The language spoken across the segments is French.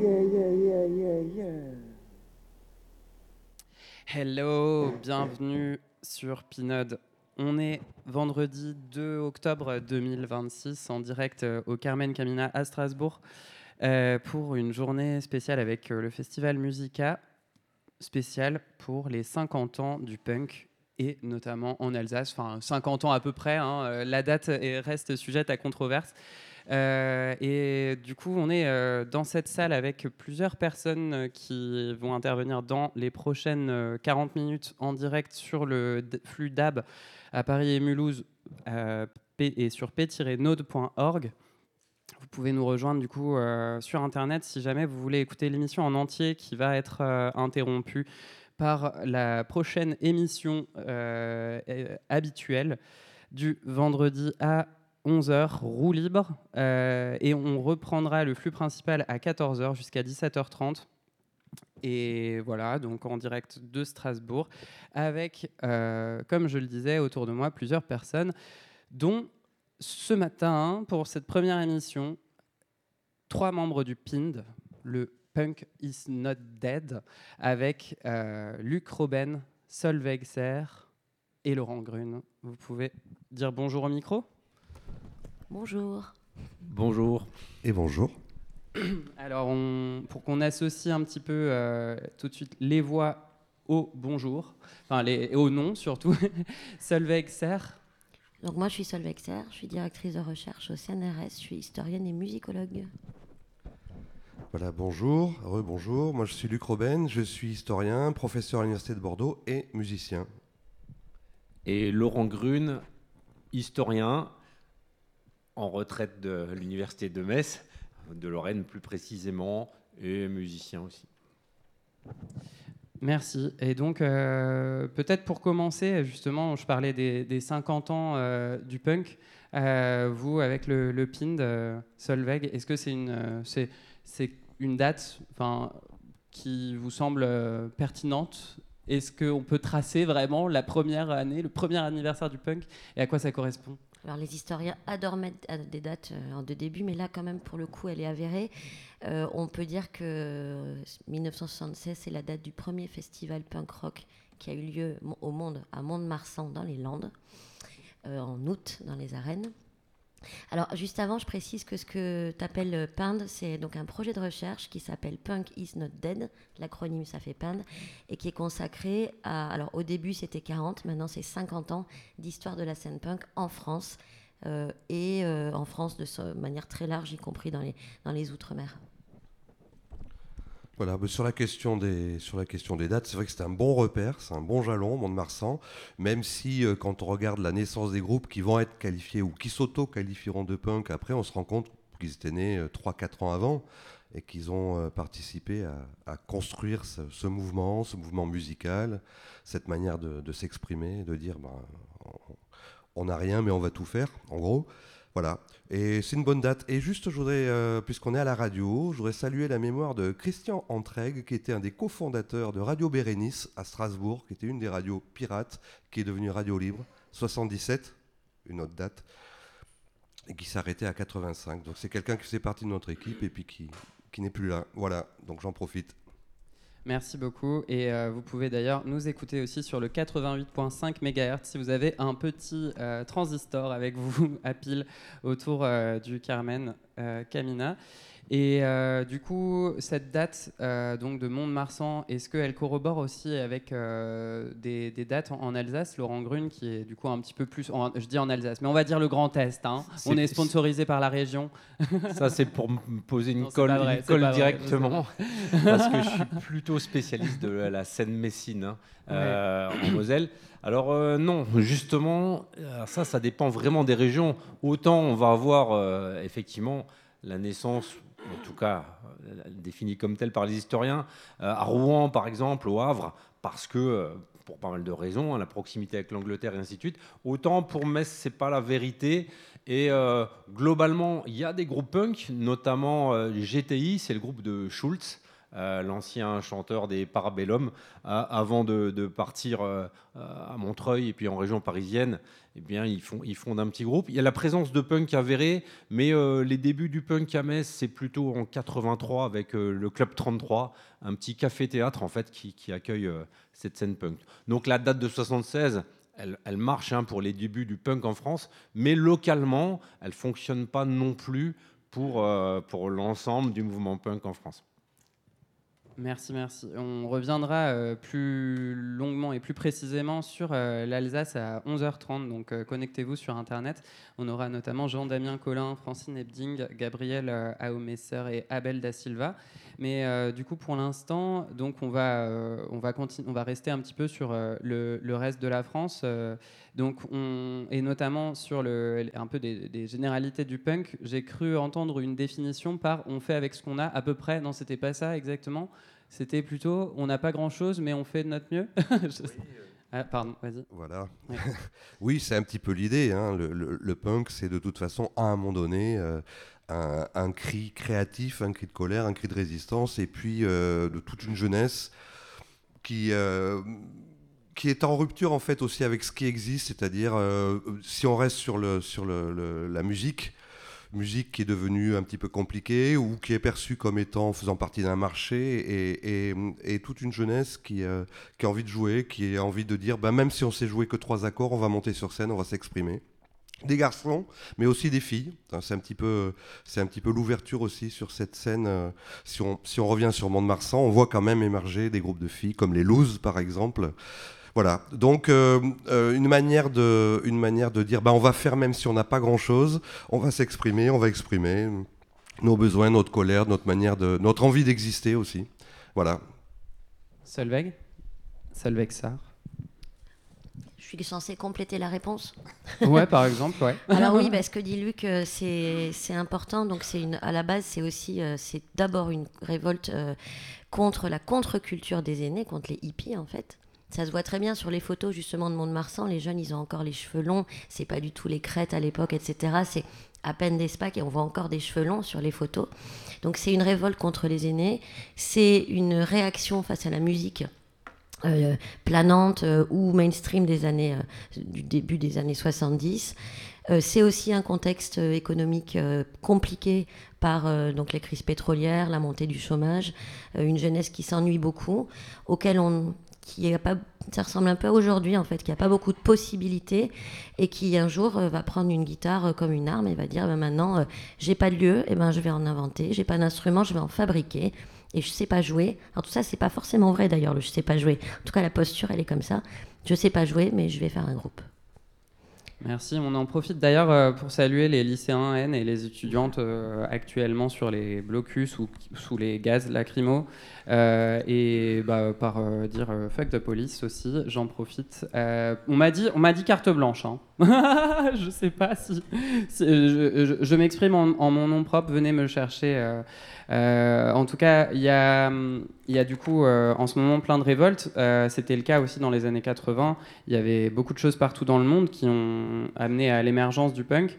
Hello, bienvenue sur Pinode. On est vendredi 2 octobre 2026 en direct au Carmen Camina à Strasbourg pour une journée spéciale avec le festival Musica, spécial pour les 50 ans du punk et notamment en Alsace, enfin 50 ans à peu près, hein, la date reste sujette à controverse. Et du coup, on est dans cette salle avec plusieurs personnes qui vont intervenir dans les prochaines 40 minutes en direct sur le flux DAB à Paris et Mulhouse et sur p-node.org. Vous pouvez nous rejoindre du coup sur Internet si jamais vous voulez écouter l'émission en entier qui va être interrompue par la prochaine émission habituelle du vendredi à 11h, roue libre, et on reprendra le flux principal à 14h jusqu'à 17h30. Et voilà, donc en direct de Strasbourg, avec, comme je le disais, autour de moi, plusieurs personnes, dont ce matin, pour cette première émission, 3 membres du PIND, le Punk is not dead, avec Luc Robben, Solveig Serre et Laurent Grune. Vous pouvez dire bonjour au micro ? Bonjour. Bonjour. Et bonjour. Alors, pour qu'on associe un petit peu tout de suite les voix au bonjour, enfin au nom surtout, Solveig Serre. Donc moi je suis Solveig Serre, je suis directrice de recherche au CNRS, je suis historienne et musicologue. Voilà, bonjour, rebonjour. Moi je suis Luc Robben, je suis historien, professeur à l'Université de Bordeaux et musicien. Et Laurent Grune, historien, en retraite de l'Université de Metz, de Lorraine plus précisément, et musicien aussi. Merci. Et donc, peut-être pour commencer, justement, je parlais des 50 ans du punk. Vous, avec le PIND, Solveig, est-ce que c'est une date qui vous semble pertinente ? Est-ce qu'on peut tracer vraiment la première année, le premier anniversaire du punk, et à quoi ça correspond ? Alors les historiens adorent mettre des dates en deux débuts, mais là quand même pour le coup elle est avérée. On peut dire que 1976 c'est la date du premier festival punk rock qui a eu lieu au monde à Mont-de-Marsan dans les Landes, en août dans les arènes. Alors juste avant je précise que ce que tu appelles PIND c'est donc un projet de recherche qui s'appelle Punk is not dead, l'acronyme ça fait PIND, et qui est consacré à, alors au début c'était 40, maintenant c'est 50 ans d'histoire de la scène punk en France, et en France de manière très large, y compris dans les Outre-mer. Voilà, sur la question des dates, c'est vrai que c'est un bon repère, c'est un bon jalon, Mont-de-Marsan, même si quand on regarde la naissance des groupes qui vont être qualifiés ou qui s'auto-qualifieront de punk, après on se rend compte qu'ils étaient nés 3-4 ans avant et qu'ils ont participé à construire ce mouvement musical, cette manière de s'exprimer, de dire on n'a rien mais on va tout faire, en gros. Voilà, et c'est une bonne date. Et juste, je voudrais, puisqu'on est à la radio, je voudrais saluer la mémoire de Christian Antreg, qui était un des cofondateurs de Radio Bérénice à Strasbourg, qui était une des radios pirates, qui est devenue Radio Libre, 77, une autre date, et qui s'est arrêté à 85. Donc c'est quelqu'un qui faisait partie de notre équipe et puis qui n'est plus là. Voilà, donc j'en profite. Merci beaucoup. Et vous pouvez d'ailleurs nous écouter aussi sur le 88.5 MHz si vous avez un petit transistor avec vous à pile autour du Carmen Camina. Et du coup, cette date donc de Mont-de-Marsan, est-ce qu'elle corrobore aussi avec des dates en Alsace, Laurent Grune, qui est du coup un petit peu plus, je dis en Alsace, mais on va dire le Grand Est. Hein. On est sponsorisé par la région. Ça, c'est pour me poser une Non, colle directement, parce que je suis plutôt spécialiste de la scène messine en Moselle. Alors non, justement, ça dépend vraiment des régions. Autant on va avoir effectivement la naissance, en tout cas définie comme telle par les historiens, à Rouen par exemple, au Havre, parce que pour pas mal de raisons, la proximité avec l'Angleterre et ainsi de suite. Autant pour Metz, c'est pas la vérité. Et globalement, il y a des groupes punk, notamment GTI, c'est le groupe de Schulz, l'ancien chanteur des Parabellum, avant de partir à Montreuil et puis en région parisienne. Eh bien, ils fondent un petit groupe. Il y a la présence de punk avérée, mais les débuts du punk à Metz, c'est plutôt en 83 avec le Club 33, un petit café-théâtre en fait qui accueille cette scène punk. Donc la date de 76, elle marche pour les débuts du punk en France, mais localement, elle ne fonctionne pas non plus pour l'ensemble du mouvement punk en France. Merci. On reviendra plus longuement et plus précisément sur l'Alsace à 11h30, donc connectez-vous sur Internet. On aura notamment Jean-Damien Collin, Francine Ebding, Gabriel Aumesser et Abel Da Silva. Mais du coup, pour l'instant, donc on va rester un petit peu sur le reste de la France. Et notamment sur un peu des généralités du punk. J'ai cru entendre une définition par « on fait avec ce qu'on a » à peu près. Non, c'était pas ça exactement. C'était plutôt « on n'a pas grand-chose, mais on fait de notre mieux ». Ah, pardon, vas-y. Voilà. Oui, Oui, c'est un petit peu l'idée. Le punk, c'est de toute façon, à un moment donné, un cri créatif, un cri de colère, un cri de résistance, et puis de toute une jeunesse qui est en rupture en fait aussi avec ce qui existe, c'est-à-dire si on reste sur la musique qui est devenue un petit peu compliquée ou qui est perçue comme étant faisant partie d'un marché et toute une jeunesse qui a envie de jouer, qui a envie de dire même si on sait jouer que 3 accords, on va monter sur scène, on va s'exprimer. Des garçons, mais aussi des filles. C'est un petit peu l'ouverture aussi sur cette scène. Si on revient sur Mont-de-Marsan, on voit quand même émerger des groupes de filles, comme les Looses par exemple. Voilà, donc une manière de dire on va faire même si on n'a pas grand-chose, on va s'exprimer, on va exprimer nos besoins, notre colère, notre envie d'exister aussi. Voilà. Solveig Sarr. Je suis censée compléter la réponse. Ouais, par exemple, ouais. Alors oui, ce que dit Luc, c'est important. Donc à la base, c'est d'abord une révolte contre la contre-culture des aînés, contre les hippies en fait. Ça se voit très bien sur les photos justement de Mont-de-Marsan. Les jeunes, ils ont encore les cheveux longs. C'est pas du tout les crêtes à l'époque, etc. C'est à peine des spacs et on voit encore des cheveux longs sur les photos. Donc c'est une révolte contre les aînés. C'est une réaction face à la musique planante ou mainstream du début des années 70. C'est aussi un contexte économique compliqué par donc les crises pétrolières, la montée du chômage, une jeunesse qui s'ennuie beaucoup, ça ressemble un peu à aujourd'hui en fait, qui n'a pas beaucoup de possibilités et qui un jour va prendre une guitare comme une arme et va dire maintenant j'ai pas de lieu, je vais en inventer, j'ai pas d'instrument, je vais en fabriquer et je sais pas jouer. Alors tout ça c'est pas forcément vrai d'ailleurs, le je sais pas jouer. En tout cas la posture elle est comme ça. Je sais pas jouer mais je vais faire un groupe. Merci. On en profite d'ailleurs pour saluer les lycéens N et les étudiantes actuellement sur les blocus ou sous les gaz lacrymaux. Et par dire fuck the police aussi, j'en profite. On m'a dit carte blanche. Hein. Je sais pas si je m'exprime en mon nom propre. Venez me chercher. En tout cas, il y a du coup en ce moment plein de révoltes. C'était le cas aussi dans les années 80. Il y avait beaucoup de choses partout dans le monde qui ont amené à l'émergence du punk.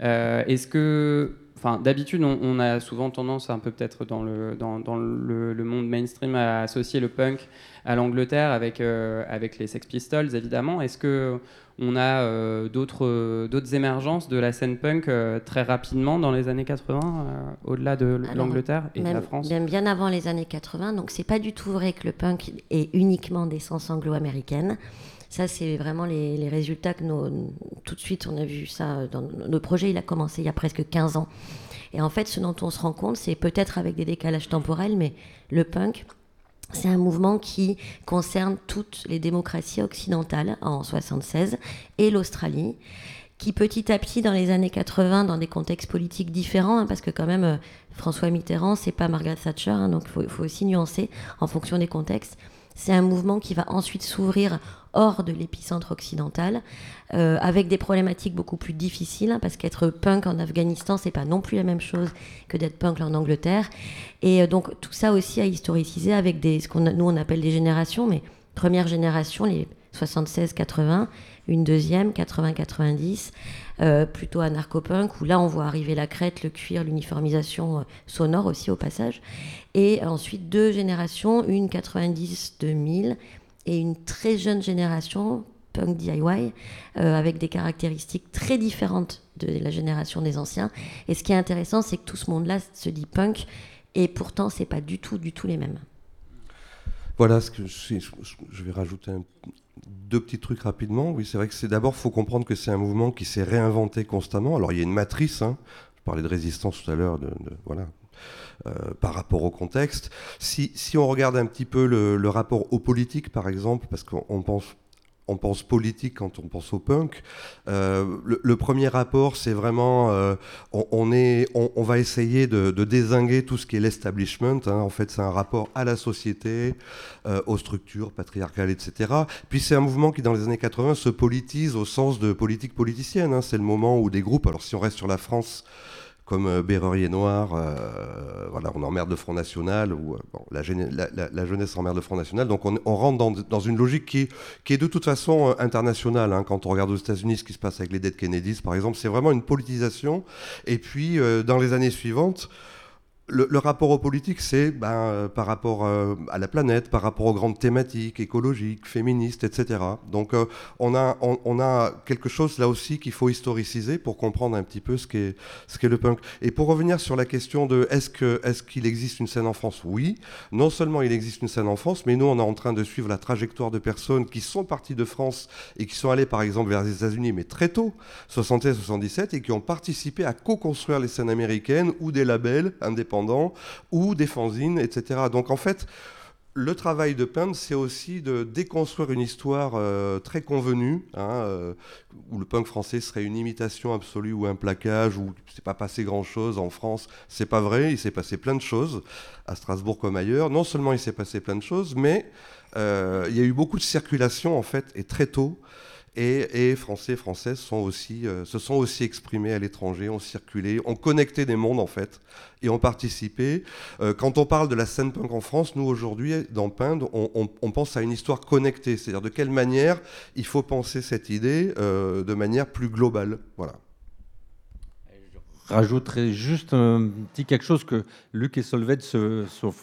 D'habitude, on a souvent tendance, un peu peut-être dans le monde mainstream, à associer le punk à l'Angleterre avec les Sex Pistols, évidemment. Est-ce qu'on a d'autres émergences de la scène punk très rapidement dans les années 80, au-delà de l'Angleterre et de la France ? Même bien avant les années 80, donc c'est pas du tout vrai que le punk est uniquement d'essence anglo-américaine. Ça, c'est vraiment les résultats que tout de suite, on a vu ça. Le projet, il a commencé il y a presque 15 ans. Et en fait, ce dont on se rend compte, c'est peut-être avec des décalages temporels, mais le punk, c'est un mouvement qui concerne toutes les démocraties occidentales en 76 et l'Australie, qui petit à petit, dans les années 80, dans des contextes politiques différents, parce que quand même, François Mitterrand, c'est pas Margaret Thatcher, donc il faut aussi nuancer en fonction des contextes. C'est un mouvement qui va ensuite s'ouvrir hors de l'épicentre occidental, avec des problématiques beaucoup plus difficiles, parce qu'être punk en Afghanistan, c'est pas non plus la même chose que d'être punk en Angleterre. Et donc tout ça aussi a historicisé avec nous on appelle des générations, mais première génération, les 76-80, une deuxième, 80-90, plutôt anarcho-punk, où là on voit arriver la crête, le cuir, l'uniformisation sonore aussi au passage. Et ensuite 2 générations, une 90-2000 et une très jeune génération, punk DIY, avec des caractéristiques très différentes de la génération des anciens. Et ce qui est intéressant, c'est que tout ce monde-là se dit punk, et pourtant c'est pas du tout les mêmes. Voilà, je vais rajouter 2 petits trucs rapidement. Oui, c'est vrai que d'abord, il faut comprendre que c'est un mouvement qui s'est réinventé constamment. Alors, il y a une matrice, hein. Je parlais de résistance tout à l'heure, voilà, par rapport au contexte. Si on regarde un petit peu le rapport aux politiques, par exemple, parce qu'on pense politique quand on pense au punk. Le premier rapport, c'est vraiment, on va essayer de dézinguer tout ce qui est l'establishment. Hein. En fait, c'est un rapport à la société, aux structures patriarcales, etc. Puis c'est un mouvement qui, dans les années 80, se politise au sens de politique politicienne. Hein. C'est le moment où des groupes, alors si on reste sur la France, comme Bérurier Noir, voilà, on emmerde le Front National, ou la jeunesse emmerde le Front National. Donc on rentre dans une logique qui est de toute façon internationale. Hein. Quand on regarde aux États-Unis ce qui se passe avec les Dead Kennedys, par exemple, c'est vraiment une politisation. Et puis, dans les années suivantes, le rapport aux politiques, c'est par rapport à la planète, par rapport aux grandes thématiques écologiques, féministes, etc. Donc on a quelque chose là aussi qu'il faut historiciser pour comprendre un petit peu ce qu'est le punk. Et pour revenir sur la question de est-ce qu'il existe une scène en France ? Oui, non seulement il existe une scène en France, mais nous on est en train de suivre la trajectoire de personnes qui sont parties de France et qui sont allées par exemple vers les États-Unis, mais très tôt, 76-77, et qui ont participé à co-construire les scènes américaines ou des labels indépendants ou des fanzines, etc. Donc en fait, le travail de punk, c'est aussi de déconstruire une histoire très convenue, hein, où le punk français serait une imitation absolue ou un plaquage, où il ne s'est pas passé grand-chose en France. C'est pas vrai, il s'est passé plein de choses, à Strasbourg comme ailleurs. Non seulement il s'est passé plein de choses, mais il y a eu beaucoup de circulation, en fait, et très tôt. Et Français, Françaises se sont aussi exprimés à l'étranger, ont circulé, ont connecté des mondes en fait, et ont participé. Quand on parle de la scène punk en France, nous aujourd'hui, dans Pinde, on pense à une histoire connectée, c'est-à-dire de quelle manière il faut penser cette idée de manière plus globale. Voilà. Je rajouterais juste un petit quelque chose que Luc et Solveig ne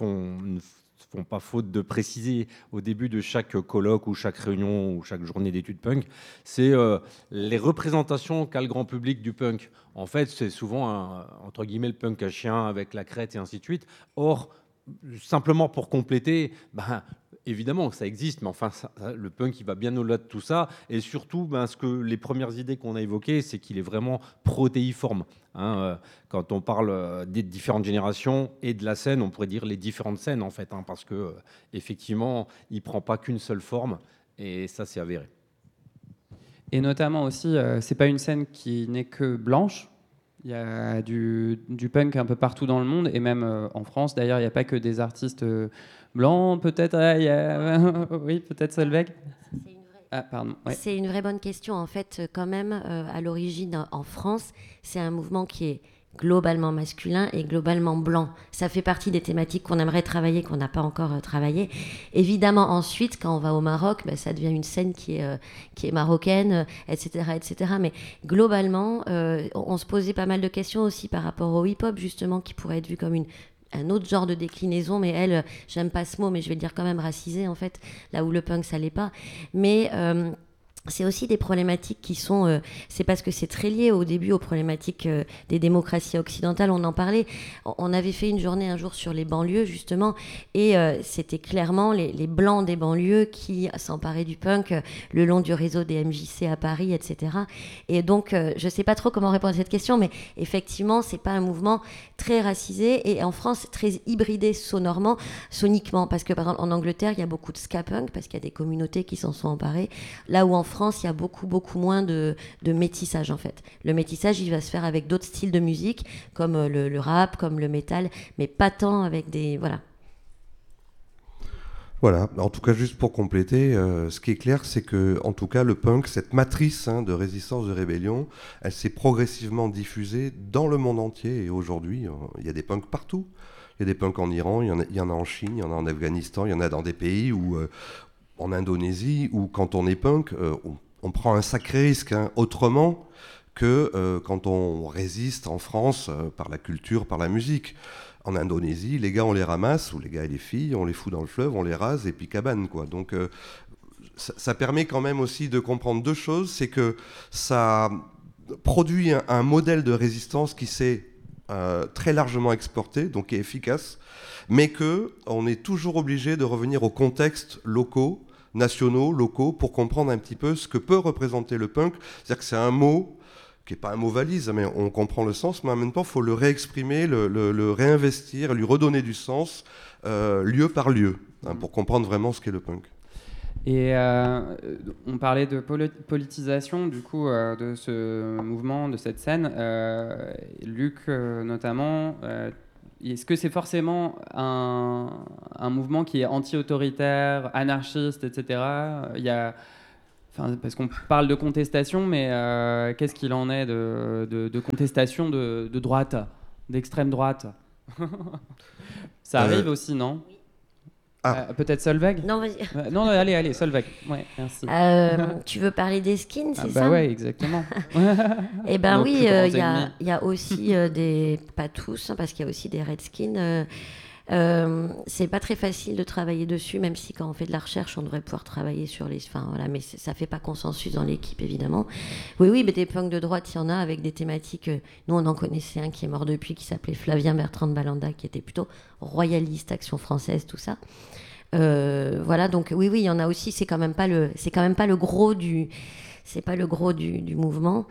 font pas faute de préciser au début de chaque colloque ou chaque réunion ou chaque journée d'études punk, c'est les représentations qu'a le grand public du punk. En fait, c'est souvent, entre guillemets, le punk à chien avec la crête et ainsi de suite. Or, simplement pour compléter, évidemment que ça existe, mais enfin, le punk, il va bien au-delà de tout ça. Et surtout, les premières idées qu'on a évoquées, c'est qu'il est vraiment protéiforme. Hein, quand on parle des différentes générations et de la scène, on pourrait dire les différentes scènes, en fait, hein, parce que effectivement, il ne prend pas qu'une seule forme, et ça, c'est avéré. Et notamment aussi, c'est pas une scène qui n'est que blanche. Il y a du punk un peu partout dans le monde, et même en France. D'ailleurs, il n'y a pas que des artistes blancs, peut-être. Oui, peut-être Solveig. Ah, pardon. Ouais. C'est une vraie bonne question. En fait, quand même, à l'origine, en France, c'est un mouvement qui est globalement masculin et globalement blanc. Ça fait partie des thématiques qu'on aimerait travailler, qu'on n'a pas encore travaillé. Évidemment, ensuite, quand on va au Maroc, ça devient une scène qui est marocaine, etc., etc. Mais globalement, on se posait pas mal de questions aussi par rapport au hip-hop, justement, qui pourrait être vu comme un autre genre de déclinaison, mais elle, j'aime pas ce mot, mais je vais le dire quand même, racisée, en fait, là où le punk, ça l'est pas. Mais c'est aussi des problématiques qui sont... c'est parce que c'est très lié au début aux problématiques des démocraties occidentales, on en parlait. On avait fait une journée un jour sur les banlieues, justement, et c'était clairement les blancs des banlieues qui s'emparaient du punk le long du réseau des MJC à Paris, etc. Et donc, je sais pas trop comment répondre à cette question, mais effectivement, c'est pas un mouvement très racisé, et en France, très hybridé soniquement, parce que par exemple, en Angleterre, il y a beaucoup de ska punk, parce qu'il y a des communautés qui s'en sont emparées, là où en France, il y a beaucoup moins de métissage, en fait. Le métissage, il va se faire avec d'autres styles de musique, comme le rap, comme le métal, mais pas tant avec des... Voilà. Voilà, en tout cas, juste pour compléter, ce qui est clair, c'est que, en tout cas, le punk, cette matrice de résistance, de rébellion, elle s'est progressivement diffusée dans le monde entier. Et aujourd'hui, il y a des punks partout. Il y a des punks en Iran, il y en a en Chine, il y en a en Afghanistan, il y en a dans des pays où... en Indonésie, où quand on est punk, on prend un sacré risque, hein, autrement que quand on résiste en France par la culture, par la musique. En Indonésie, les gars, on les ramasse, ou les gars et les filles, on les fout dans le fleuve, on les rase, et puis cabane, quoi. Donc, ça permet quand même aussi de comprendre deux choses. C'est que ça produit un modèle de résistance qui s'est très largement exporté, donc qui est efficace, mais qu'on est toujours obligé de revenir aux contextes locaux, nationaux, locaux, pour comprendre un petit peu ce que peut représenter le punk. C'est-à-dire que c'est un mot qui n'est pas un mot valise, mais on comprend le sens, mais en même temps, il faut le réexprimer, le réinvestir, lui redonner du sens, lieu par lieu, hein, pour comprendre vraiment ce qu'est le punk. Et on parlait de politisation du coup de ce mouvement, de cette scène. Luc notamment, est-ce que c'est forcément un mouvement qui est anti-autoritaire, anarchiste, etc. Parce qu'on parle de contestation, mais qu'est-ce qu'il en est de contestation de droite, d'extrême droite? Ça arrive aussi, non? Peut-être Solveig? Non, vas-y. Non, allez, Solveig. Ouais, merci. Tu veux parler des skins, c'est ça? Bah ouais, exactement. Eh ben oui, il y a aussi des... Pas tous, hein, parce qu'il y a aussi des redskins. C'est pas très facile de travailler dessus, même si quand on fait de la recherche, on devrait pouvoir travailler sur les... Enfin, voilà, mais ça fait pas consensus dans l'équipe, évidemment. Oui, mais des punks de droite, il y en a avec des thématiques... nous, on en connaissait un qui est mort depuis, qui s'appelait Flavien Bertrand de Balanda, qui était plutôt royaliste, Action française, tout ça. Voilà, donc oui, il y en a aussi. C'est quand même pas le gros du... C'est pas le gros du mouvement.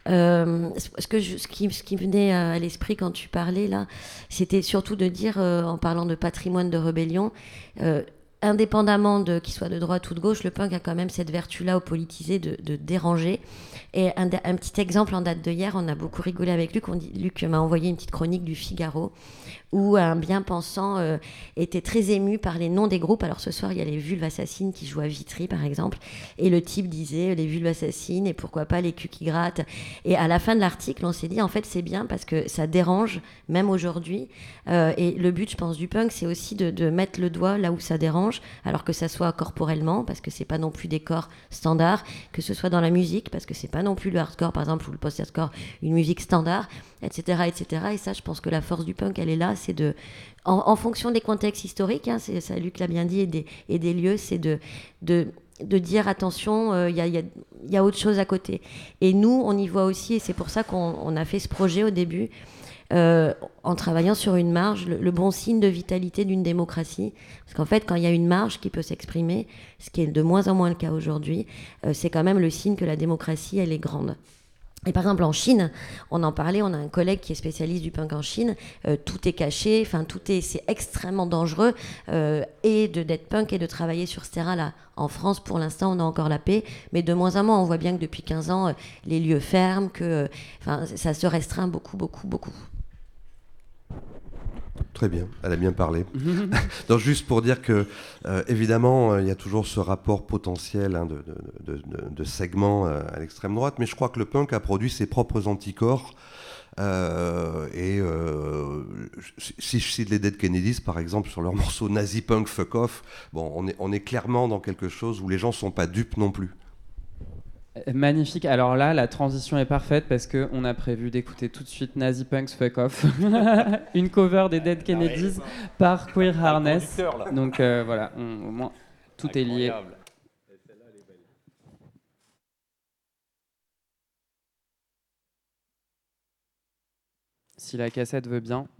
Ce qui venait à l'esprit quand tu parlais là, c'était surtout de dire, en parlant de patrimoine de rébellion, indépendamment qu'il soit de droite ou de gauche, le punk a quand même cette vertu-là au politisé de déranger. Et un petit exemple en date de hier, on a beaucoup rigolé avec Luc. Luc m'a envoyé une petite chronique du Figaro où un bien-pensant était très ému par les noms des groupes. Alors ce soir, il y a les Vulves Assassines qui jouent à Vitry, par exemple. Et le type disait les Vulves Assassines et pourquoi pas les culs qui grattent. Et à la fin de l'article, on s'est dit, en fait, c'est bien parce que ça dérange, même aujourd'hui. Et le but, je pense, du punk, c'est aussi de mettre le doigt là où ça dérange, alors que ça soit corporellement, parce que c'est pas non plus des corps standards, que ce soit dans la musique, parce que c'est pas non plus le hardcore, par exemple, ou le post-hardcore, une musique standard, etc., etc. Et ça, je pense que la force du punk, elle est là, c'est en fonction des contextes historiques, hein, ça Luc l'a bien dit, et des lieux, c'est de dire attention, il y a autre chose à côté. Et nous, on y voit aussi, et c'est pour ça qu'on a fait ce projet au début, en travaillant sur une marge, le bon signe de vitalité d'une démocratie. Parce qu'en fait, quand il y a une marge qui peut s'exprimer, ce qui est de moins en moins le cas aujourd'hui, c'est quand même le signe que la démocratie, elle est grande. Et par exemple en Chine, on en parlait, on a un collègue qui est spécialiste du punk en Chine, tout est caché, c'est extrêmement dangereux et d'être punk et de travailler sur ce terrain-là. En France, pour l'instant, on a encore la paix, mais de moins en moins, on voit bien que depuis 15 ans, les lieux ferment, que ça se restreint beaucoup. Très bien, elle a bien parlé. Donc, juste pour dire que, évidemment, il y a toujours ce rapport potentiel, hein, de segments à l'extrême droite, mais je crois que le punk a produit ses propres anticorps. Si je cite les Dead Kennedys, par exemple, sur leur morceau Nazi Punk Fuck Off, bon, on est clairement dans quelque chose où les gens ne sont pas dupes non plus. Magnifique. Alors là, la transition est parfaite parce qu'on a prévu d'écouter tout de suite Nazi Punks Fuck Off, une cover des Dead Kennedys par Queer Harness. Donc voilà, au moins tout est lié. Si la cassette veut bien.